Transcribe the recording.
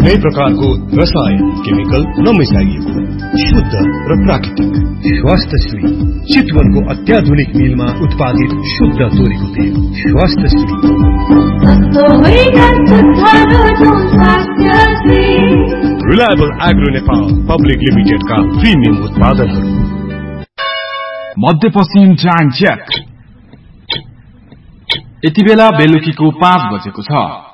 कुनै प्रकारको रसायन केमिकल नमिसाइएको शुद्ध र प्राकृतिक स्वास्थ्यश्री चितवनको अत्याधुनिक मिलमा उत्पादित शुद्ध तोरीको तेल स्वास्थ्यश्री। Reliable agro Nepal public limited का प्रिमियम उत्पादनहरू। मध्यपश्चिम टाइम चेक। यति बेला बेलुकीको 5 बजेको छ।